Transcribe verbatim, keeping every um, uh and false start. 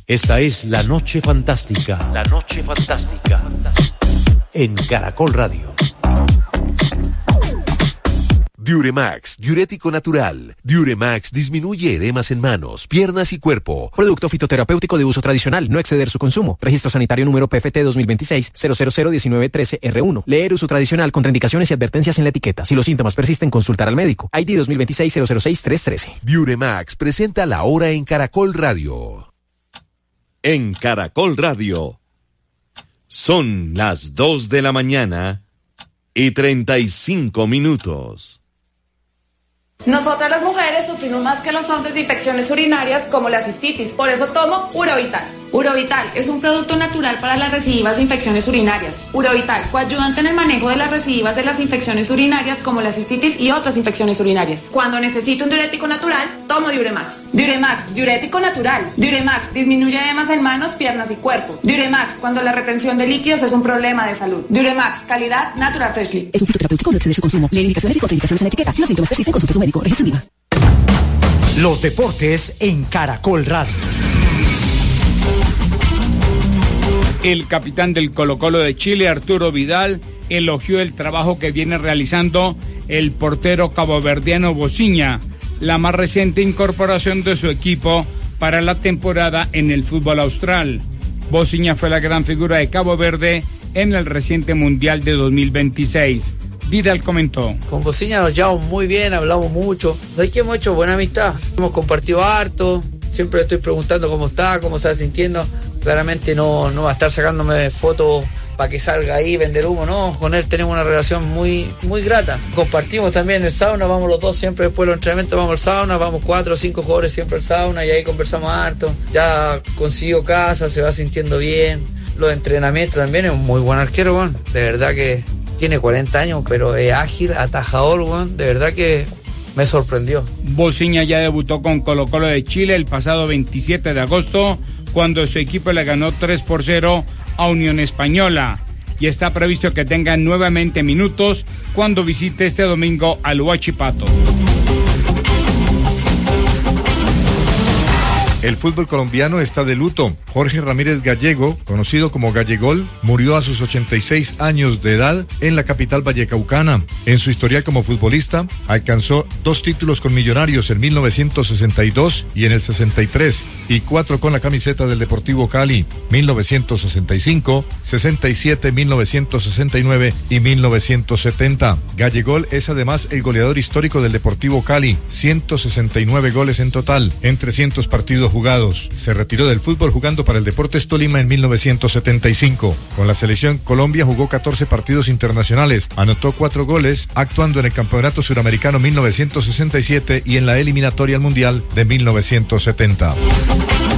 Esta es La Noche Fantástica. La Noche Fantástica. En Caracol Radio. Diuremax, diurético natural. Diuremax disminuye edemas en manos, piernas y cuerpo. Producto fitoterapéutico de uso tradicional, no exceder su consumo. Registro sanitario número P F T dos mil veintiséis cero cero cero diecinueve trece R uno. Leer uso tradicional, contraindicaciones y advertencias en la etiqueta. Si los síntomas persisten, consultar al médico. I D dos mil veintiséis cero cero seis tres trece. Diuremax presenta La Hora en Caracol Radio. En Caracol Radio. Son las dos de la mañana y treinta y cinco minutos. Nosotras las mujeres sufrimos más que los hombres de infecciones urinarias como la cistitis, por eso tomo Urovital. Urovital es un producto natural para las recidivas de infecciones urinarias. Urovital, coayudante en el manejo de las recidivas de las infecciones urinarias como la cistitis y otras infecciones urinarias. Cuando necesito un diurético natural, tomo Diuremax. Diuremax, diurético natural. Diuremax, disminuye edemas en manos, piernas y cuerpo. Diuremax, cuando la retención de líquidos es un problema de salud. Diuremax, calidad Natural Freshly. Es un fitoterapéutico, no excede su consumo. Lee indicaciones y contraindicaciones en la etiqueta. Si los síntomas persisten, consulte a su médico. Registro I V A. Los deportes en Caracol Radio. El capitán del Colo-Colo de Chile, Arturo Vidal, elogió el trabajo que viene realizando el portero caboverdiano Bociña, la más reciente incorporación de su equipo para la temporada en el fútbol austral. Bociña fue la gran figura de Cabo Verde en el reciente Mundial de dos mil veintiséis. Vidal comentó: con Bociña nos llevamos muy bien, hablamos mucho. Hoy que hemos hecho buena amistad, hemos compartido harto. Siempre le estoy preguntando cómo está, cómo se va sintiendo. Claramente no, no va a estar sacándome fotos para que salga ahí, vender humo, no. Con él tenemos una relación muy, muy grata. Compartimos también el sauna, vamos los dos siempre después de los entrenamientos, vamos al sauna, vamos cuatro o cinco jugadores siempre al sauna y ahí conversamos harto. Ya consiguió casa, se va sintiendo bien. Los entrenamientos también, es un muy buen arquero, bueno. De verdad que tiene cuarenta años, pero es ágil, atajador, bueno. De verdad que me sorprendió. Bociña ya debutó con Colo-Colo de Chile el pasado veintisiete de agosto, cuando su equipo le ganó tres por cero a Unión Española, y está previsto que tenga nuevamente minutos cuando visite este domingo al Huachipato. El fútbol colombiano está de luto. Jorge Ramírez Gallego, conocido como Gallegol, murió a sus ochenta y seis años de edad en la capital vallecaucana. En su historial como futbolista, alcanzó dos títulos con Millonarios en mil novecientos sesenta y dos y en el sesenta y tres, y cuatro con la camiseta del Deportivo Cali, mil novecientos sesenta y cinco, sesenta y siete, mil novecientos sesenta y nueve y mil novecientos setenta. Gallegol es además el goleador histórico del Deportivo Cali, ciento sesenta y nueve goles en total, en trescientos partidos jugados. Se retiró del fútbol jugando para el Deportes Tolima en mil novecientos setenta y cinco. Con la selección Colombia jugó catorce partidos internacionales, anotó cuatro goles, actuando en el Campeonato Suramericano mil novecientos sesenta y siete y en la eliminatoria al Mundial de mil novecientos setenta.